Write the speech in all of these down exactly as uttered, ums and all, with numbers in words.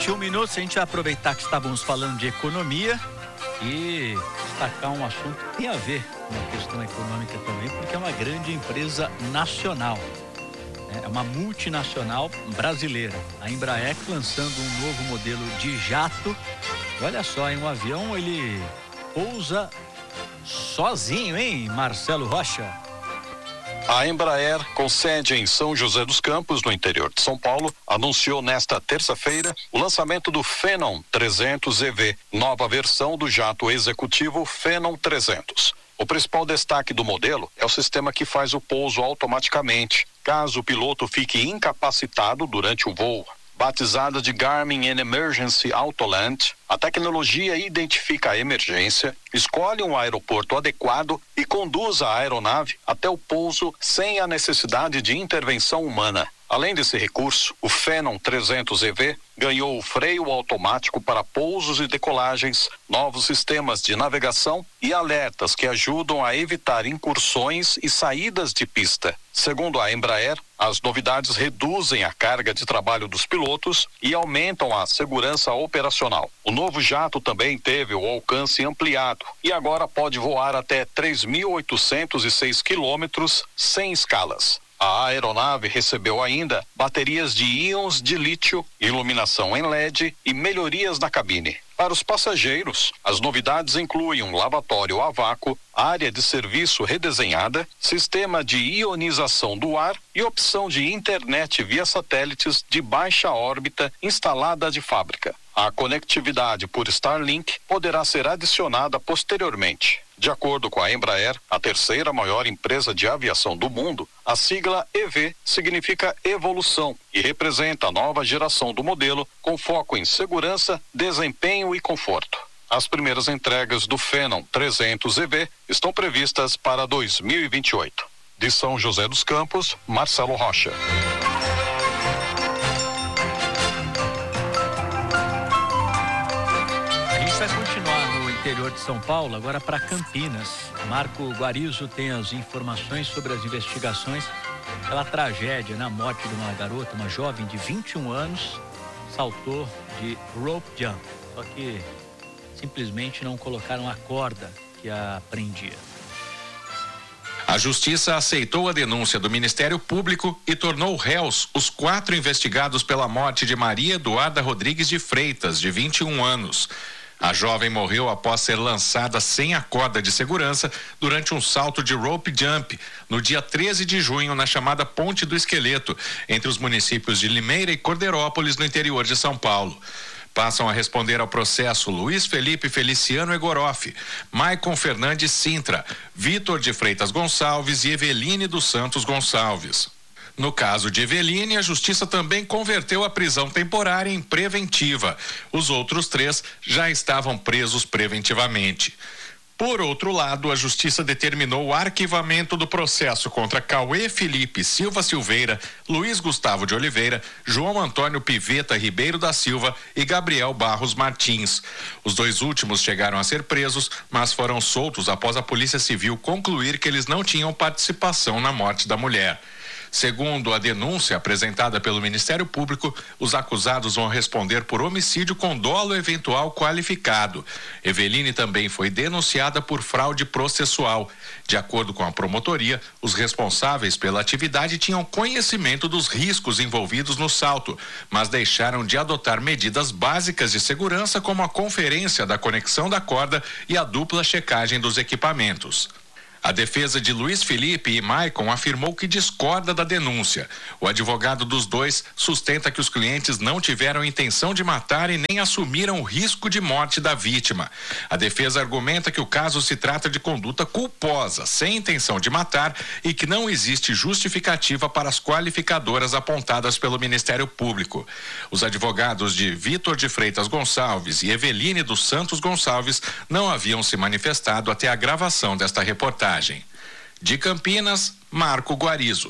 vinte e um minutos, a gente vai aproveitar que estávamos falando de economia e destacar um assunto que tem a ver com a questão econômica também, porque é uma grande empresa nacional. É uma multinacional brasileira, a Embraer, lançando um novo modelo de jato. Olha só, em um avião ele pousa sozinho, hein, Marcelo Rocha? A Embraer, com sede em São José dos Campos, no interior de São Paulo, anunciou nesta terça-feira o lançamento do Phenom trezentos E V, nova versão do jato executivo Phenom trezentos. O principal destaque do modelo é o sistema que faz o pouso automaticamente, caso o piloto fique incapacitado durante o voo. Batizada de Garmin Emergency Autoland, a tecnologia identifica a emergência, escolhe um aeroporto adequado e conduz a aeronave até o pouso sem a necessidade de intervenção humana. Além desse recurso, o Phenom trezentos E V ganhou o freio automático para pousos e decolagens, novos sistemas de navegação e alertas que ajudam a evitar incursões e saídas de pista. Segundo a Embraer, as novidades reduzem a carga de trabalho dos pilotos e aumentam a segurança operacional. O novo jato também teve o alcance ampliado e agora pode voar até três mil oitocentos e seis quilômetros sem escalas. A aeronave recebeu ainda baterias de íons de lítio, iluminação em L E D e melhorias na cabine. Para os passageiros, as novidades incluem um lavatório a vácuo, área de serviço redesenhada, sistema de ionização do ar e opção de internet via satélites de baixa órbita instalada de fábrica. A conectividade por Starlink poderá ser adicionada posteriormente. De acordo com a Embraer, a terceira maior empresa de aviação do mundo, a sigla E V significa evolução e representa a nova geração do modelo com foco em segurança, desempenho e conforto. As primeiras entregas do Phenom trezentos E V estão previstas para dois mil e vinte e oito. De São José dos Campos, Marcelo Rocha. Interior de São Paulo, agora para Campinas. Marco Guarizo tem as informações sobre as investigações pela tragédia na morte de uma garota, uma jovem de vinte e um anos, saltou de rope jump, só que simplesmente não colocaram a corda que a prendia. A Justiça aceitou a denúncia do Ministério Público e tornou réus os quatro investigados pela morte de Maria Eduarda Rodrigues de Freitas, de vinte e um anos. A jovem morreu após ser lançada sem a corda de segurança durante um salto de rope jump no dia treze de junho na chamada Ponte do Esqueleto, entre os municípios de Limeira e Corderópolis, no interior de São Paulo. Passam a responder ao processo Luiz Felipe Feliciano Egoroff, Maicon Fernandes Sintra, Vitor de Freitas Gonçalves e Eveline dos Santos Gonçalves. No caso de Eveline, a Justiça também converteu a prisão temporária em preventiva. Os outros três já estavam presos preventivamente. Por outro lado, a Justiça determinou o arquivamento do processo contra Cauê Felipe Silva Silveira, Luiz Gustavo de Oliveira, João Antônio Piveta Ribeiro da Silva e Gabriel Barros Martins. Os dois últimos chegaram a ser presos, mas foram soltos após a Polícia Civil concluir que eles não tinham participação na morte da mulher. Segundo a denúncia apresentada pelo Ministério Público, os acusados vão responder por homicídio com dolo eventual qualificado. Eveline também foi denunciada por fraude processual. De acordo com a promotoria, os responsáveis pela atividade tinham conhecimento dos riscos envolvidos no salto, mas deixaram de adotar medidas básicas de segurança, como a conferência da conexão da corda e a dupla checagem dos equipamentos. A defesa de Luiz Felipe e Maicon afirmou que discorda da denúncia. O advogado dos dois sustenta que os clientes não tiveram intenção de matar e nem assumiram o risco de morte da vítima. A defesa argumenta que o caso se trata de conduta culposa, sem intenção de matar, e que não existe justificativa para as qualificadoras apontadas pelo Ministério Público. Os advogados de Vitor de Freitas Gonçalves e Eveline dos Santos Gonçalves não haviam se manifestado até a gravação desta reportagem. De Campinas, Marco Guarizo.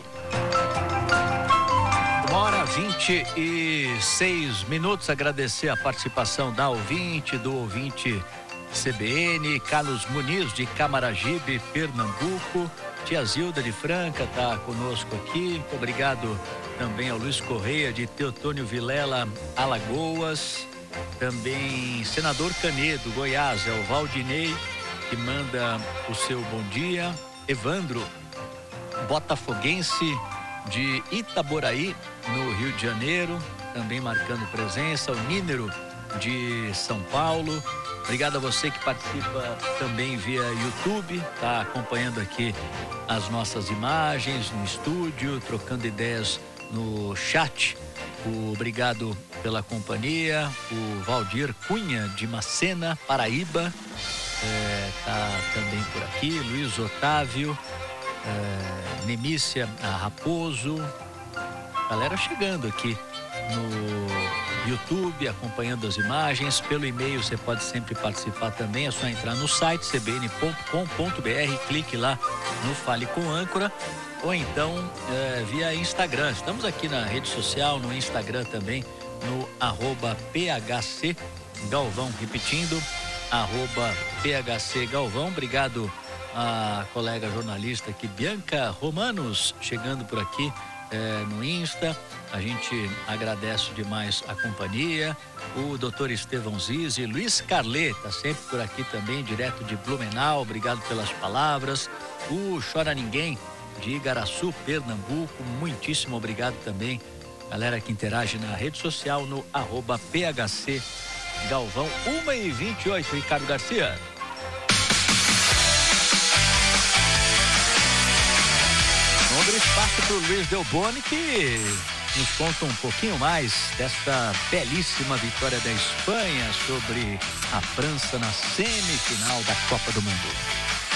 Uma hora vinte e seis minutos. Agradecer a participação da ouvinte, do ouvinte C B N, Carlos Muniz de Camaragibe, Pernambuco. Tia Zilda de Franca está conosco aqui. Muito obrigado também ao Luiz Correia de Teotônio Vilela, Alagoas, também Senador Canedo, Goiás, é o Valdinei que manda o seu bom dia, Evandro, botafoguense de Itaboraí, no Rio de Janeiro, também marcando presença, o Nínero de São Paulo. Obrigado a você que participa também via YouTube, tá acompanhando aqui as nossas imagens no estúdio, trocando ideias no chat. O, obrigado pela companhia. O Valdir Cunha de Macena, Paraíba, é, tá também por aqui. Luiz Otávio, é, Nemícia Raposo, galera chegando aqui no YouTube, acompanhando as imagens. Pelo e-mail você pode sempre participar também, é só entrar no site c b n ponto com ponto b r, clique lá no Fale com Âncora, ou então é, via Instagram. Estamos aqui na rede social, no Instagram também, no arroba phc Galvão, repetindo, arroba phc Galvão. Obrigado à colega jornalista aqui, Bianca Romanos, chegando por aqui É, no Insta. A gente agradece demais a companhia. O doutor Estevão Zizi, Luiz Carlet, tá sempre por aqui também, direto de Blumenau, obrigado pelas palavras. O Chora Ninguém, de Igaraçu, Pernambuco, muitíssimo obrigado também. Galera que interage na rede social, no arroba phc Galvão. uma e vinte e oito, Ricardo Garcia. Vamos abrir espaço para o Luiz Delboni, que nos conta um pouquinho mais desta belíssima vitória da Espanha sobre a França na semifinal da Copa do Mundo.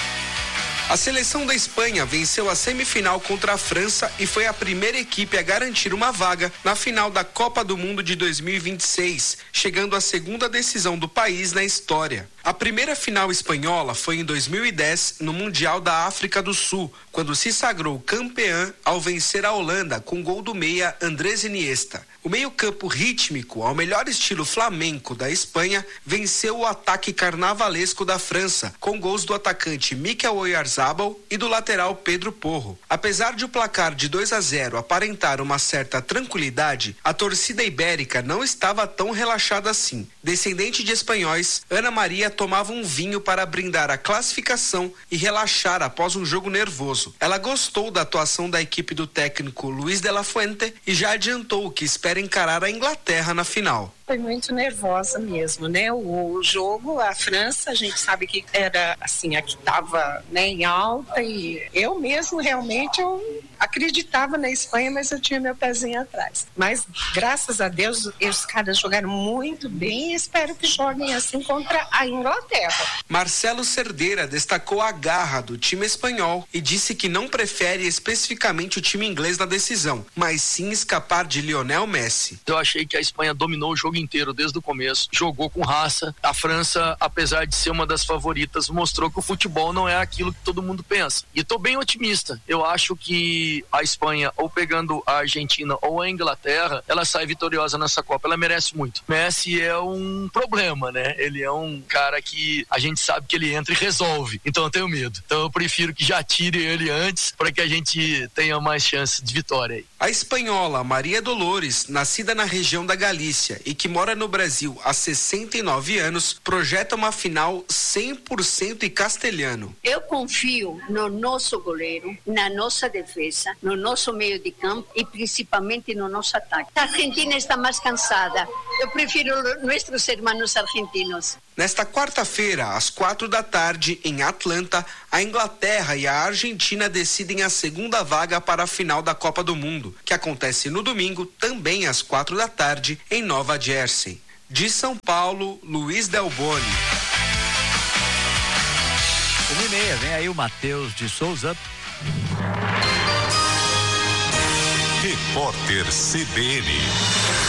A seleção da Espanha venceu a semifinal contra a França e foi a primeira equipe a garantir uma vaga na final da Copa do Mundo de dois mil e vinte e seis, chegando à segunda decisão do país na história. A primeira final espanhola foi em dois mil e dez, no Mundial da África do Sul, quando se sagrou campeã ao vencer a Holanda com gol do meia Andrés Iniesta. O meio-campo rítmico, ao melhor estilo flamenco da Espanha, venceu o ataque carnavalesco da França, com gols do atacante Mikel Oyarzabal e do lateral Pedro Porro. Apesar de o placar de dois a zero aparentar uma certa tranquilidade, a torcida ibérica não estava tão relaxada assim. Descendente de espanhóis, Ana Maria tomava um vinho para brindar a classificação e relaxar após um jogo nervoso. Ela gostou da atuação da equipe do técnico Luis de la Fuente e já adiantou que espera encarar a Inglaterra na final. Foi muito nervosa mesmo, né? O, o jogo, a França, a gente sabe que era assim, a que estava, né, em alta, e eu mesmo realmente eu acreditava na Espanha, mas eu tinha meu pezinho atrás. Mas graças a Deus os caras jogaram muito bem e espero que joguem assim contra a Inglaterra. Marcelo Cerdeira destacou a garra do time espanhol e disse que não prefere especificamente o time inglês na decisão, mas sim escapar de Lionel Messi. Eu achei que a Espanha dominou o jogo inteiro desde o começo, jogou com raça. A França, apesar de ser uma das favoritas, mostrou que o futebol não é aquilo que todo mundo pensa. E tô bem otimista. Eu acho que a Espanha, ou pegando a Argentina ou a Inglaterra, ela sai vitoriosa nessa Copa. Ela merece muito. Messi é um problema, né? Ele é um cara que a gente sabe que ele entra e resolve. Então eu tenho medo. Então eu prefiro que já tire ele antes para que a gente tenha mais chance de vitória aí. A espanhola Maria Dolores, nascida na região da Galícia e que mora no Brasil há sessenta e nove anos, projeta uma final cem por cento em castelhano. Eu confio no nosso goleiro, na nossa defesa, no nosso meio de campo e principalmente no nosso ataque. A Argentina está mais cansada. Eu prefiro nossos irmãos argentinos. Nesta quarta-feira, às quatro da tarde, em Atlanta, a Inglaterra e a Argentina decidem a segunda vaga para a final da Copa do Mundo, que acontece no domingo, também às quatro da tarde, em Nova Jersey. De São Paulo, Luiz Delboni. Uma e meia, vem aí o Matheus de Souza. Repórter C B N.